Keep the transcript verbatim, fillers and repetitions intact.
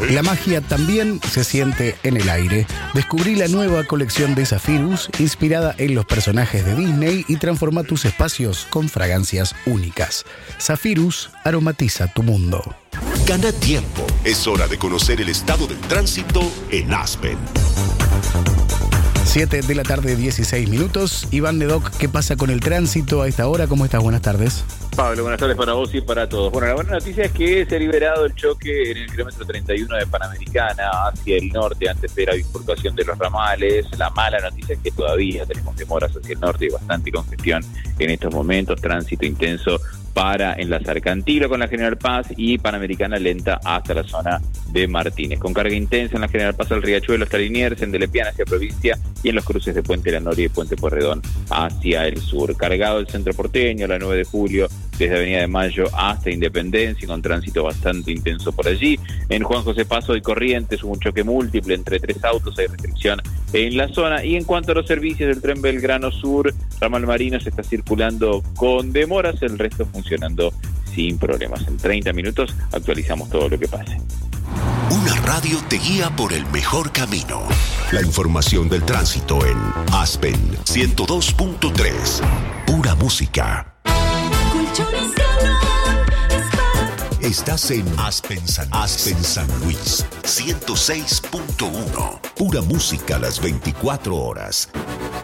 La magia también se siente en el aire. Descubrí la nueva colección de Zephyrus, inspirada en los personajes de Disney, y transforma tus espacios con fragancias únicas. Zephyrus aromatiza tu mundo. Gana tiempo. Es hora de conocer el estado del tránsito en Aspen. siete de la tarde, dieciséis minutos. Iván Nedoc, ¿qué pasa con el tránsito a esta hora? ¿Cómo estás? Buenas tardes. Pablo, buenas tardes para vos y para todos. Bueno, la buena noticia es que se ha liberado el choque en el kilómetro treinta y uno de Panamericana hacia el norte antes de la bifurcación de los ramales. La mala noticia es que todavía tenemos demoras hacia el norte y bastante congestión en estos momentos. Tránsito intenso para enlazar Cantilo con la General Paz y Panamericana lenta hasta la zona de Martínez. Con carga intensa en la General Paz al Riachuelo hasta Liniers, en Delepiana hacia Provincia y en los cruces de Puente La Noria y Puente Pueyrredón hacia el sur. Cargado el centro porteño, la nueve de julio, desde Avenida de Mayo hasta Independencia, con tránsito bastante intenso por allí. En Juan José Paso y Corrientes hubo un choque múltiple entre tres autos, hay restricción en la zona. Y en cuanto a los servicios del tren Belgrano Sur, ramal Marino se está circulando con demoras, el resto funcionando sin problemas. En treinta minutos actualizamos todo lo que pase. Una radio te guía por el mejor camino. La información del tránsito en Aspen ciento dos punto tres. Pura música. Estás en Aspen San, Aspen San Luis ciento seis punto uno. Pura música las veinticuatro horas.